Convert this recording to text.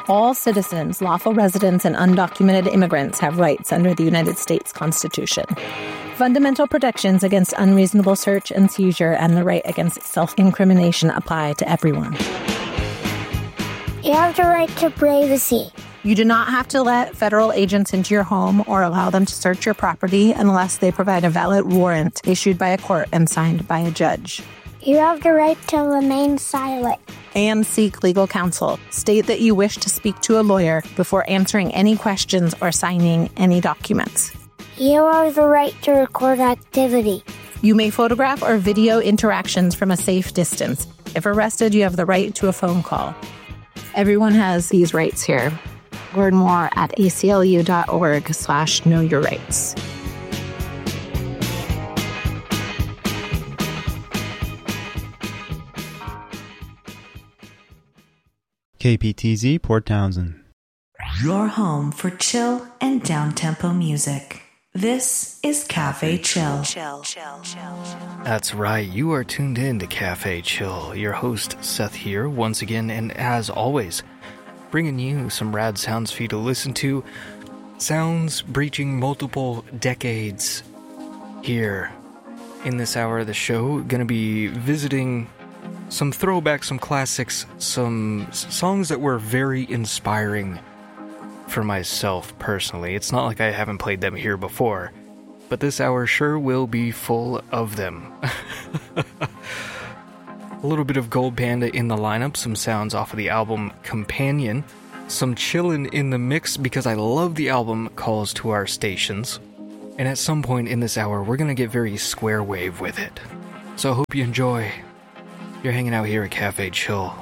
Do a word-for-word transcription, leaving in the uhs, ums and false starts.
All citizens, lawful residents, and undocumented immigrants have rights under the United States Constitution. Fundamental protections against unreasonable search and seizure and the right against self-incrimination apply to everyone. You have the right to privacy. You do not have to let federal agents into your home or allow them to search your property unless they provide a valid warrant issued by a court and signed by a judge. You have the right to remain silent. And seek legal counsel. State that you wish to speak to a lawyer before answering any questions or signing any documents. You have the right to record activity. You may photograph or video interactions from a safe distance. If arrested, you have the right to a phone call. Everyone has these rights here. Learn more at aclu.org slash know your rights. K P T Z, Port Townsend. Your home for chill and down-tempo music. This is Cafe Chill. Chill, chill, chill. That's right, you are tuned in to Cafe Chill. Your host, Seth, here once again, and as always, bringing you some rad sounds for you to listen to. Sounds breaching multiple decades here in this hour of the show. Gonna be visiting some throwbacks, some classics, some songs that were very inspiring for myself personally. It's not like I haven't played them here before, but this hour sure will be full of them. A little bit of Gold Panda in the lineup, some sounds off of the album Companion, some chillin' in the mix because I love the album Calls to Our Stations, and at some point in this hour we're gonna get very square wave with it. So I hope you enjoy. You're hanging out here at Cafe Chill